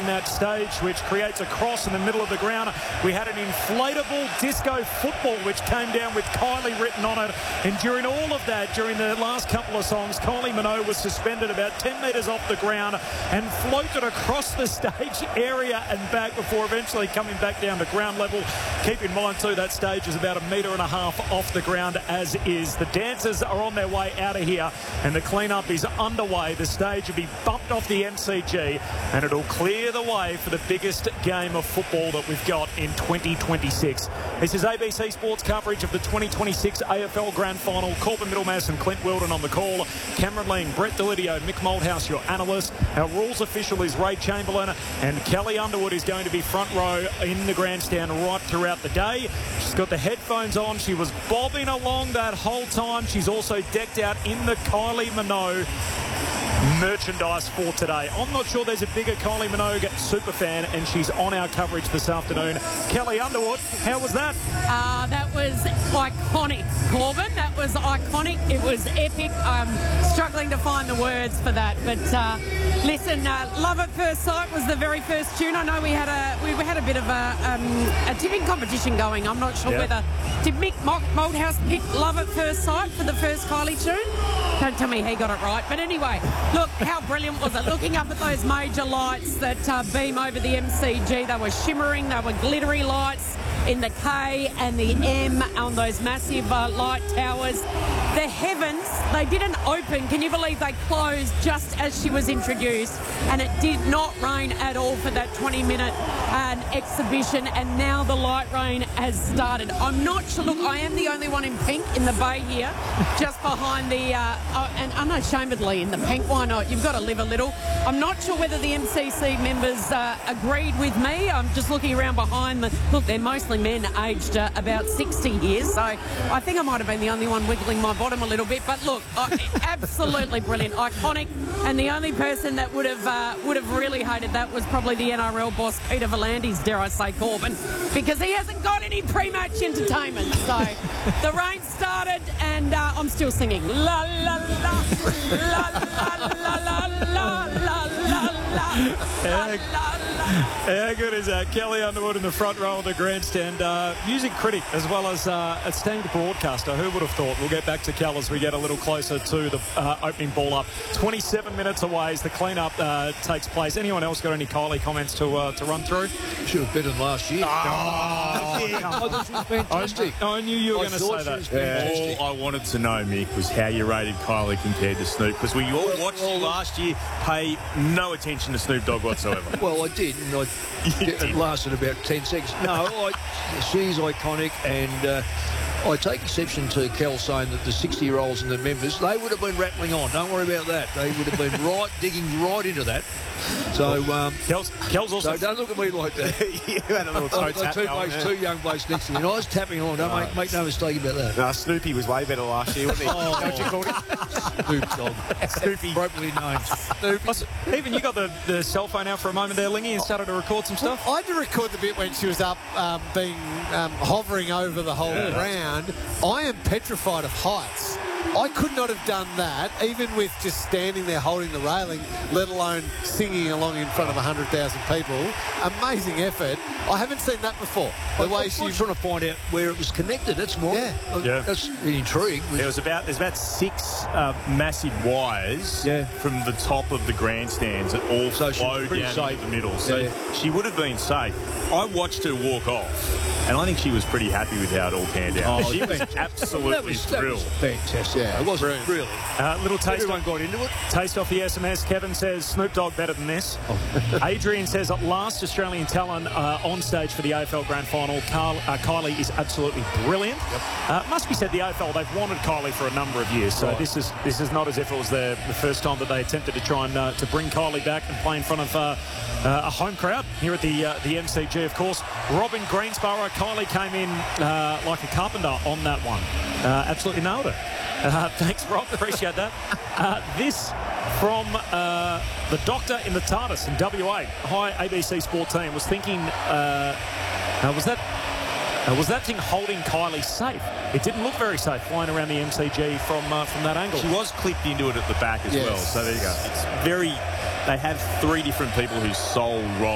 in that stage, which creates a cross in the middle of the ground. We had an inflatable disco football which came down with Kylie written on it, and during all of that, during the last couple of songs, Kylie Minogue was suspended about 10 metres off the ground and floated across the stage area and back before eventually coming back down to ground level. Keep in mind too, that stage is about 1.5 metres off the ground as is. The dancers are on their way out of here and the clean-up is underway. The stage will be bumped off the MCG and it'll clear the way for the biggest game of football that we've got in 2026. This is ABC Sports coverage of the 2026 AFL Grand Final. Corbin Middlemass and Clint Wilden on the call. Cameron Ling, Brett Delidio, Mick Malthouse, your analyst. Our rules official is Ray Chamberlain, and Kelly Underwood is going to be front row in the grandstand right throughout the day. She's got the headphones on. She was bobbing along that whole time. She's also decked out in the Kylie Minogue merchandise for today. I'm not sure there's a bigger Kylie Minogue superfan, and she's on our coverage this afternoon. Kelly Underwood, how was that? That was iconic, Corbin. That was iconic. It was epic. I'm struggling to find the words for that, but listen, Love at First Sight was the very first tune. I know we had a bit of a tipping competition going. I'm not sure whether did Mick Malthouse pick Love at First Sight for the first Kylie tune. Don't tell me he got it right. But anyway, look, how brilliant was it? Looking up at those major lights that beam over the MCG. They were shimmering, they were glittery lights in the K and the M on those massive light towers. The heavens, they didn't open. Can you believe they closed just as she was introduced? And it did not rain at all for that 20-minute exhibition. And now the light rain has started. I'm not sure. Look, I am the only one in pink in the bay here, just behind the, and unashamedly in the pink. Why not? You've got to live a little. I'm not sure whether the MCC members agreed with me. I'm just looking around behind the, look, they're mostly men aged about 60 years. So I think I might have been the only one wiggling my bottom a little bit. But look, absolutely brilliant, iconic. And the only person that would have really hated that was probably the NRL boss, Peter V'landys, dare I say, Corbin, because he hasn't got any pre-match entertainment. So the rain started and I'm still singing. La, la, la, la, la, la, la, la, la, la, la. How good is that? Kelly Underwood in the front row of the grandstand. Music critic as well as esteemed broadcaster. Who would have thought? We'll get back to Kel as we get a little closer to the opening ball up. 27 minutes away as the clean-up takes place. Anyone else got any Kylie comments to run through? She was better than last year. I thought she was fantastic. I knew you were going to say that. All I wanted to know, Mick, was how you rated Kylie compared to Snoop, because we all watched you last year pay no attention to Snoop Dogg whatsoever. Well, I did, and it lasted about 10 seconds. No, she's iconic, and I take exception to Kel saying that the 60-year-olds and the members, they would have been rattling on. Don't worry about that. They would have been digging right into that. So, Kel's also... So don't look at me like that. You had a little toe tap going there. Two young blokes next to me, and I was tapping on. Don't make no mistake about that. No, Snoopy was way better last year, wasn't he? Don't you call it? Snoop Dogg. Snoopy. Appropriately known. Even you got the cell phone out for a moment there, Lingy, and started to record some stuff? I had to record the bit when she was up hovering over the whole ground. I am petrified of heights. I could not have done that, even with just standing there holding the railing, let alone singing along in front of 100,000 people. Amazing effort. I haven't seen that before. The way she was trying to find out where it was connected. That's more. Yeah. That's the intrigue. There's about 6 massive wires from the top of the grandstands that all flow down into the middle. So she would have been safe. I watched her walk off, and I think she was pretty happy with how it all panned out. She was absolutely thrilled. That was fantastic. Yeah, it was really. Little taste. Everyone got into it. Taste off the SMS. Kevin says Snoop Dogg better than this. Adrian says at last Australian talent on stage for the AFL Grand Final. Kylie is absolutely brilliant. Must be said the AFL, they've wanted Kylie for a number of years, so this is not as if it was the first time that they attempted to try and to bring Kylie back and play in front of a home crowd here at the MCG. Of course, Robin Greensborough. Kylie came in like a carpenter on that one. Absolutely nailed it. Thanks, Rob. Appreciate that. This from the doctor in the TARDIS in WA. Hi, ABC Sport team. Was thinking, was that thing holding Kylie safe? It didn't look very safe flying around the MCG from that angle. She was clipped into it at the back as well. So there you go. It's very... They have 3 different people whose sole role